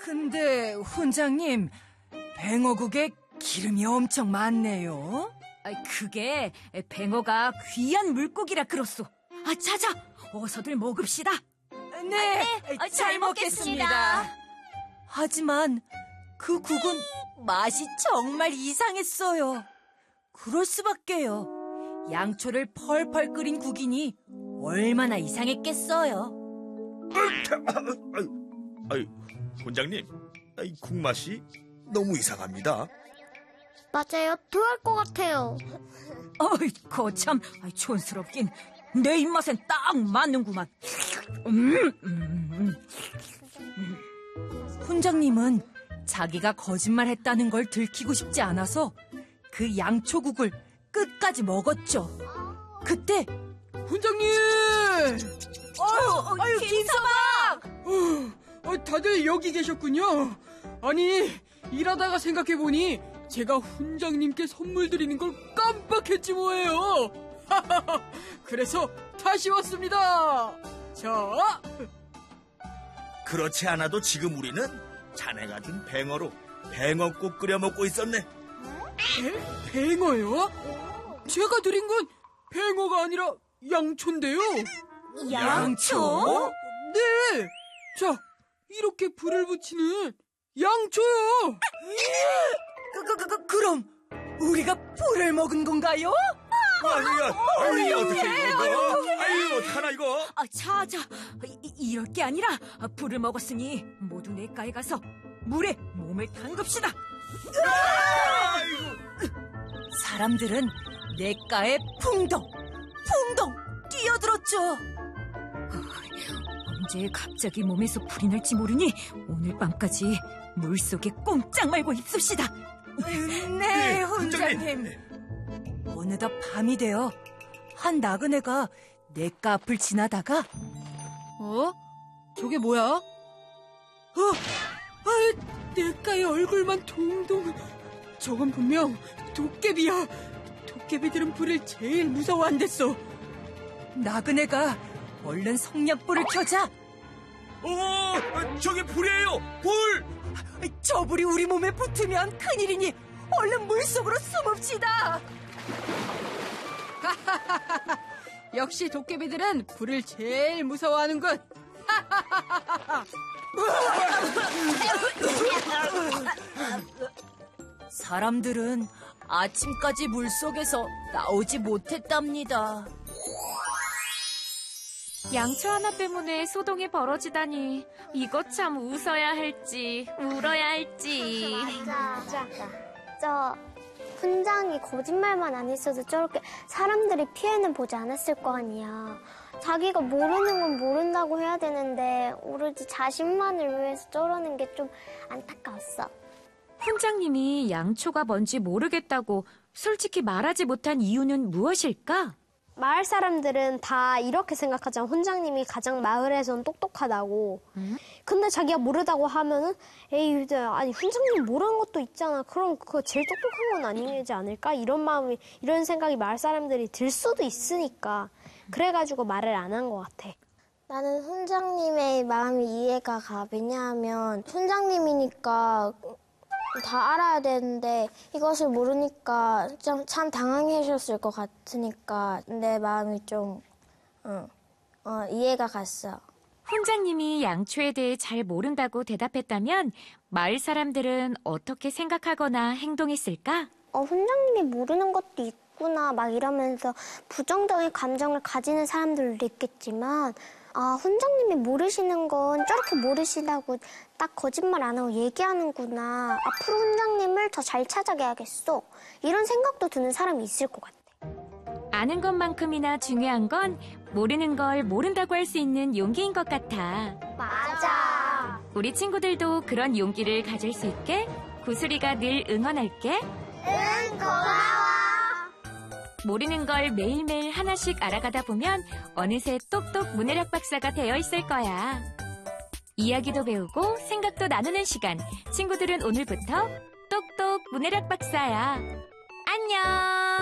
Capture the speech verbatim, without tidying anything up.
근데 훈장님, 뱅어국에 기름이 엄청 많네요. 그게 뱅어가 귀한 물고기라 그렇소. 아, 자자, 어서들 먹읍시다. 네, 네, 잘, 잘 먹겠습니다. 먹겠습니다. 하지만 그 국은 맛이 정말 이상했어요. 그럴 수밖에요. 양초를 펄펄 끓인 국이니 얼마나 이상했겠어요. 아이, 훈장님, 이 국맛이 너무 이상합니다. 맞아요. 토할 것 같아요. 어이, 거참, 촌스럽긴. 내 입맛엔 딱 맞는구만. 음, 음, 음. 훈장님은 자기가 거짓말했다는 걸 들키고 싶지 않아서 그 양초국을 끝까지 먹었죠. 그때 훈장님! 아유, 아유, 김서방! 어, 어, 다들 여기 계셨군요. 아니, 일하다가 생각해보니 제가 훈장님께 선물 드리는 걸 깜빡했지 뭐예요. 그래서 다시 왔습니다. 자, 그렇지 않아도 지금 우리는 자네가 준 뱅어로 뱅어국 끓여 먹고 있었네. 배, 뱅어요? 제가 드린 건 뱅어가 아니라 양초인데요. 양초? 네. 자, 이렇게 불을 붙이는 양초요. 그, 그, 그, 그, 그럼 우리가 불을 먹은 건가요? 아니야, 아니, 어떻게 이거? 아유, 어떡하나 이거? 아, 자자, 이, 이럴 게 아니라 불을 먹었으니 모두 냇가에 가서 물에 몸을 담급시다. 사람들은 냇가에 풍덩, 풍덩 뛰어들었죠. 언제 갑자기 몸에서 불이 날지 모르니 오늘 밤까지 물속에 꼼짝 말고 있읍시다. 음, 네, 훈장님. 어느덧 밤이 되어 한 나그네가 냇가 앞을 지나다가 어? 저게 뭐야? 어? 아, 냇가에 얼굴만 동동. 저건 분명 도깨비야. 도깨비들은 불을 제일 무서워한댔어. 나그네가 얼른 성냥불을 켜자. 오, 저게 불이에요, 불! 저 불이 우리 몸에 붙으면 큰일이니 얼른 물속으로 숨읍시다. 역시 도깨비들은 불을 제일 무서워하는군. 사람들은 아침까지 물속에서 나오지 못했답니다. 양초 하나 때문에 소동이 벌어지다니. 이거 참 웃어야 할지 울어야 할지. 맞아. 저 훈장이 거짓말만 안 했어도 저렇게 사람들이 피해는 보지 않았을 거 아니야. 자기가 모르는 건 모른다고 해야 되는데 오로지 자신만을 위해서 저러는 게 좀 안타까웠어. 훈장님이 양초가 뭔지 모르겠다고 솔직히 말하지 못한 이유는 무엇일까? 마을 사람들은 다 이렇게 생각하잖아. 훈장님이 가장 마을에선 똑똑하다고. 음? 근데 자기가 모르다고 하면은 에이, 아니 훈장님 모르는 것도 있잖아. 그럼 그거 제일 똑똑한 건 아니지 않을까? 이런 마음이, 이런 생각이 마을 사람들이 들 수도 있으니까. 그래가지고 말을 안 한 것 같아. 나는 훈장님의 마음이 이해가 가. 왜냐하면 훈장님이니까 다 알아야 되는데 이것을 모르니까 좀 참 당황하셨을 것 같으니까 내 마음이 좀 어, 어, 이해가 갔어. 훈장님이 양초에 대해 잘 모른다고 대답했다면 마을 사람들은 어떻게 생각하거나 행동했을까? 어, 훈장님이 모르는 것도 있구나 막 이러면서 부정적인 감정을 가지는 사람들도 있겠지만 아, 훈장님이 모르시는 건 저렇게 모르시다고 딱 거짓말 안 하고 얘기하는구나. 앞으로 훈장님을 더 잘 찾아가야겠어. 이런 생각도 드는 사람이 있을 것 같아. 아는 것만큼이나 중요한 건 모르는 걸 모른다고 할 수 있는 용기인 것 같아. 맞아. 우리 친구들도 그런 용기를 가질 수 있게 구슬이가 늘 응원할게. 응, 고마워. 모르는 걸 매일매일 하나씩 알아가다 보면 어느새 똑똑 문해력 박사가 되어 있을 거야. 이야기도 배우고 생각도 나누는 시간. 친구들은 오늘부터 똑똑 문해력 박사야. 안녕!